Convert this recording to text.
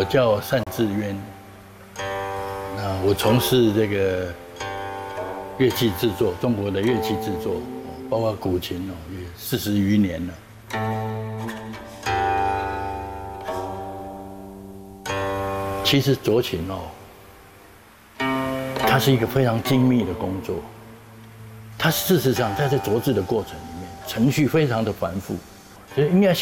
叫单志渊，那我从事这个乐器制作，中国的乐器制作，包括古琴也40余年了。其实斫琴它是一个非常精密的工作，它事实上在这斫制的过程里面，程序非常的繁复，所以应该